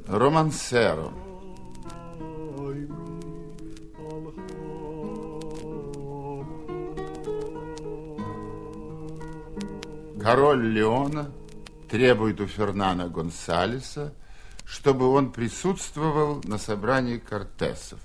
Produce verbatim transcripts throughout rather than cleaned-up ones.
Романсеро. Король Леона требует у Фернана Гонсалеса, чтобы он присутствовал на собрании Кортесов.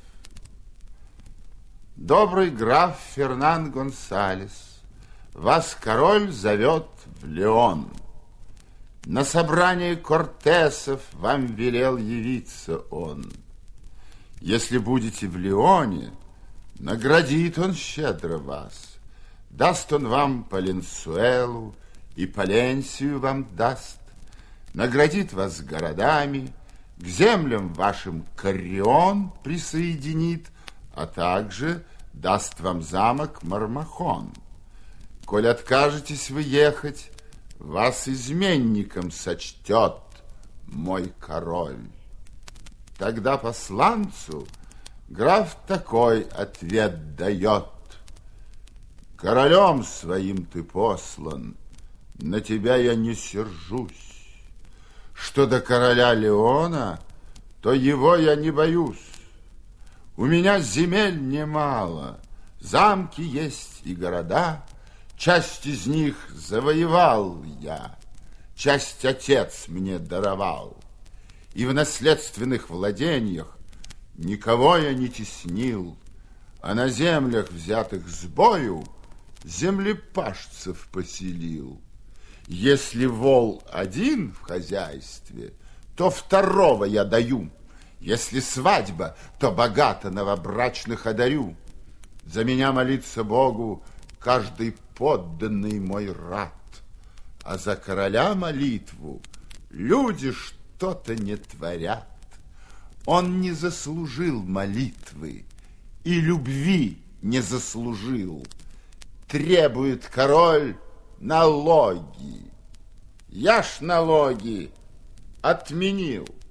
Добрый граф Фернан Гонсалес, вас король зовет в Леон. На собрании Кортесов вам велел явиться он. Если будете в Леоне, наградит он щедро вас. Даст он вам Паленсуэлу, и Паленсию вам даст. Наградит вас городами, к землям вашим Каррион присоединит, а также даст вам замок Мармахон. Коль откажетесь вы ехать, вас изменником сочтет мой король. Тогда посланцу граф такой ответ дает: королем своим ты послан, на тебя я не сержусь. Что до короля Леона, то его я не боюсь. У меня земель немало, замки есть и города. Часть из них завоевал я, часть отец мне даровал. И в наследственных владениях никого я не теснил, а на землях, взятых с бою, землепашцев поселил. Если вол один в хозяйстве, то второго я даю. Если свадьба, то богато новобрачных одарю. За меня молиться Богу каждый подданный мой рад, а за короля молитву люди что-то не творят. Он не заслужил молитвы и любви не заслужил. Требует король налоги. Я ж налоги отменил.